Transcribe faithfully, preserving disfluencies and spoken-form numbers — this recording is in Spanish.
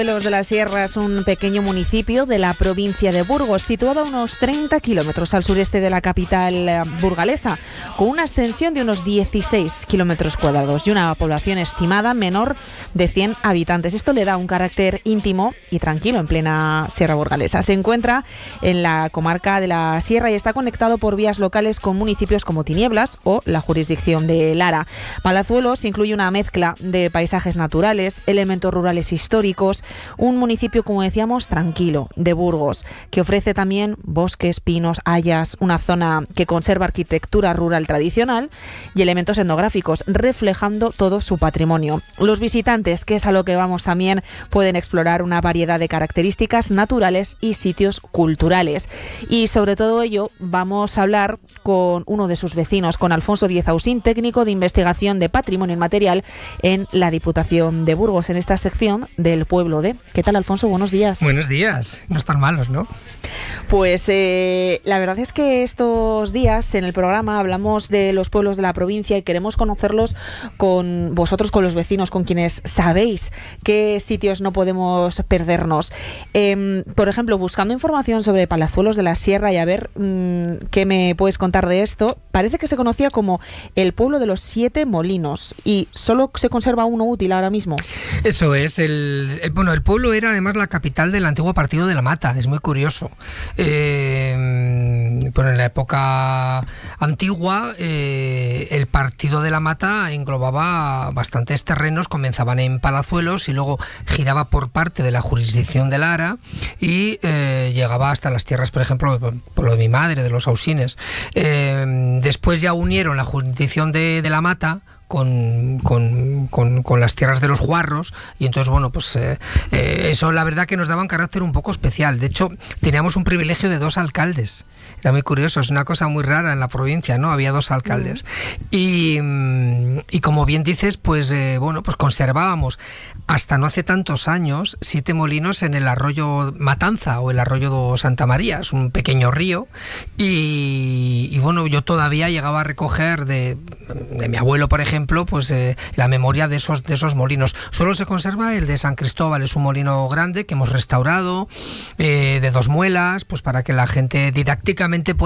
Pueblos de la Sierra es un pequeño municipio de la provincia de Burgos, situado a unos treinta kilómetros al sureste de la capital burgalesa, con una extensión de unos dieciséis kilómetros cuadrados y una población estimada menor de cien habitantes. Esto le da un carácter íntimo y tranquilo en plena Sierra burgalesa. Se encuentra en la comarca de la Sierra y está conectado por vías locales con municipios como Tinieblas o la jurisdicción de Lara. Palazuelos incluye una mezcla de paisajes naturales, elementos rurales históricos, un municipio, como decíamos, tranquilo, de Burgos, que ofrece también bosques, pinos, hayas, una zona que conserva arquitectura rural tradicional y elementos etnográficos, reflejando todo su patrimonio. Los visitantes, que es a lo que vamos también, pueden explorar una variedad de características naturales y sitios culturales. Y sobre todo ello vamos a hablar con uno de sus vecinos, con Alfonso Díez Ausín, técnico de investigación de patrimonio inmaterial en la Diputación de Burgos, en esta sección del pueblo de... ¿Qué tal, Alfonso? Buenos días. Buenos días. No están malos, ¿no? Pues eh, la verdad es que estos días en el programa hablamos de los pueblos de la provincia y queremos conocerlos con vosotros, con los vecinos, con quienes sabéis qué sitios no podemos perdernos. Eh, por ejemplo, buscando información sobre Palazuelos de la Sierra y a ver mmm, qué me puedes contar de esto, parece que se conocía como el pueblo de los siete molinos y solo se conserva uno útil ahora mismo. Eso es. El, el, bueno, el pueblo era además la capital del antiguo partido de la Mata. Es muy curioso. Eh, bueno, en la época antigua eh, el partido de la Mata englobaba bastantes terrenos, comenzaban en Palazuelos y luego giraba por parte de la jurisdicción de Lara y eh, llegaba hasta las tierras, por ejemplo, por lo de mi madre, de los Ausines. Eh, después ya unieron la jurisdicción de, de la Mata Con, con, con, con las tierras de los Juarros y entonces bueno pues eh, eh, eso la verdad que nos daba un carácter un poco especial. De hecho teníamos un privilegio de dos alcaldes, era muy curioso, es una cosa muy rara en la provincia, ¿no? Había dos alcaldes mm. y, y como bien dices pues eh, bueno pues conservábamos hasta no hace tantos años siete molinos en el arroyo Matanza o el arroyo Santa María, es un pequeño río y, y bueno yo todavía llegaba a recoger de, de mi abuelo, por ejemplo, pues eh, la memoria de esos de esos molinos. Solo se conserva el de San Cristóbal, es un molino grande que hemos restaurado, eh, de dos muelas, pues para que la gente didácticamente pueda